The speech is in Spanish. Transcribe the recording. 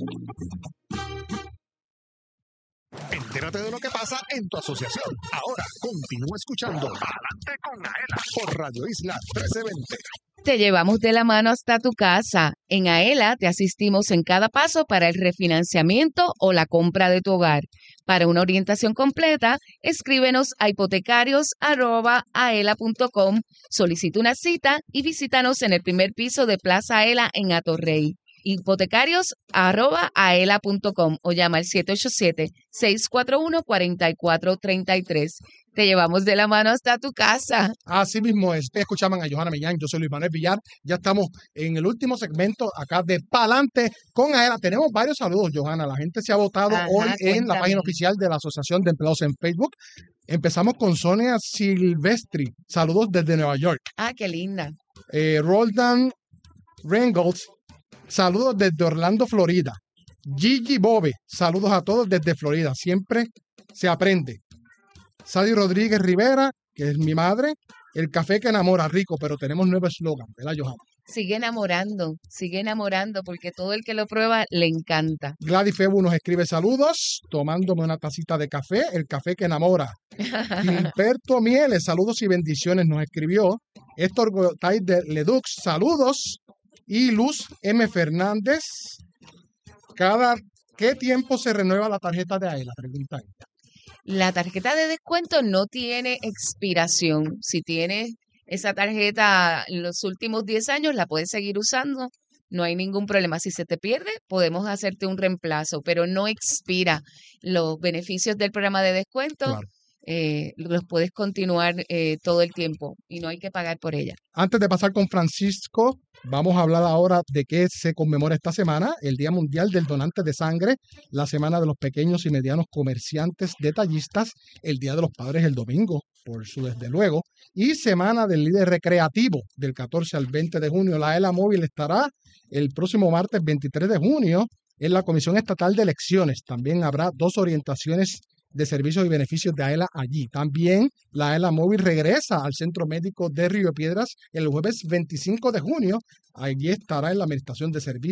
Entérate de lo que pasa en tu asociación. Ahora continúa escuchando Adelante con Aela por Radio Isla 1320. Te llevamos de la mano hasta tu casa. En Aela te asistimos en cada paso para el refinanciamiento o la compra de tu hogar. Para una orientación completa, escríbenos a hipotecarios@aela.com, solicita una cita y visítanos en el primer piso de Plaza Aela en Atorrey. Hipotecarios@aela.com o llama al 787-641-4433. Te llevamos de la mano hasta tu casa. Así mismo es. Ustedes escuchaban a Johanna Millán, yo soy Luis Manuel Villar. Ya estamos en el último segmento acá de Pa'lante con Aela. Tenemos varios saludos, Johanna. La gente se ha votado hoy en la página oficial de la Asociación de Empleados en Facebook. Empezamos con Sonia Silvestri. Saludos desde Nueva York. Ah, qué linda. Roldan Rengolds. Saludos desde Orlando, Florida. Gigi Bobe, saludos a todos desde Florida. Siempre se aprende. Sadi Rodríguez Rivera, que es mi madre. El café que enamora, rico, pero tenemos nuevo eslogan, ¿verdad, Johanna? Sigue enamorando, porque todo el que lo prueba le encanta. Gladys Febu nos escribe saludos, tomándome una tacita de café, el café que enamora. Gilberto Mieles, saludos y bendiciones, nos escribió. Héctor Gotay de Ledux, saludos. Y Luz M. Fernández, ¿qué tiempo se renueva la tarjeta de Aela? Pregunta ella. La tarjeta de descuento no tiene expiración. Si tienes esa tarjeta en los últimos 10 años, la puedes seguir usando. No hay ningún problema. Si se te pierde, podemos hacerte un reemplazo, pero no expira. Los beneficios del programa de descuento, claro, los puedes continuar todo el tiempo y no hay que pagar por ella. Antes de pasar con Francisco, vamos a hablar ahora de qué se conmemora esta semana: el Día Mundial del Donante de Sangre, la Semana de los Pequeños y Medianos Comerciantes Detallistas, el Día de los Padres el domingo, por su desde luego, y Semana del Líder Recreativo, del 14 al 20 de junio. La Aela Móvil estará el próximo martes 23 de junio en la Comisión Estatal de Elecciones. También habrá 2 orientaciones de servicios y beneficios de Aela allí. También la Aela Móvil regresa al Centro Médico de Río Piedras el jueves 25 de junio. Allí estará en la administración de servicios